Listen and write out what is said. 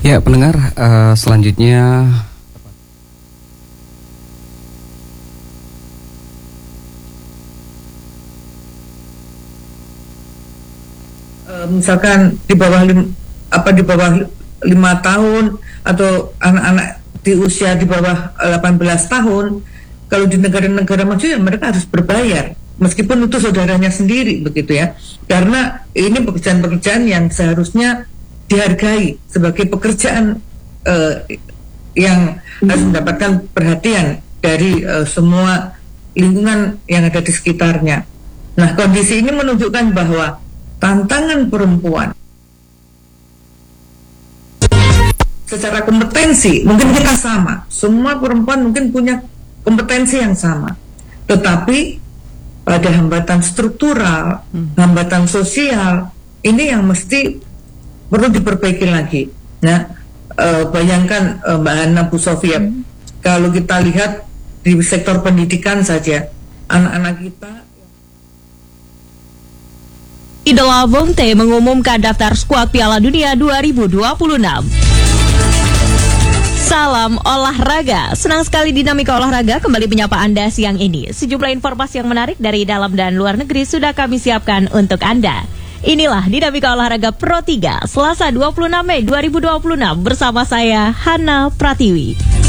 Ya, pendengar, selanjutnya misalkan di bawah 5 tahun atau anak-anak di usia di bawah 18 tahun, kalau di negara-negara maju ya mereka harus berbayar meskipun itu saudaranya sendiri, begitu ya, karena ini pekerjaan-pekerjaan yang seharusnya dihargai sebagai pekerjaan yang harus mendapatkan perhatian dari semua lingkungan yang ada di sekitarnya. Nah, kondisi ini menunjukkan bahwa tantangan perempuan secara kompetensi mungkin kita sama, semua perempuan mungkin punya kompetensi yang sama, tetapi pada hambatan struktural, hambatan sosial ini yang mesti perlu diperbaiki lagi. Nah, bayangkan Mbak Hana, Bu Sofia, kalau kita lihat di sektor pendidikan saja, anak-anak kita. Idola Bonte mengumumkan daftar skuad Piala Dunia 2026. Salam olahraga. Senang sekali Dinamika Olahraga kembali menyapa Anda siang ini. Sejumlah informasi yang menarik dari dalam dan luar negeri sudah kami siapkan untuk Anda. Inilah Dinamika Olahraga Pro 3 Selasa 26 Mei 2026 bersama saya Hana Pratiwi.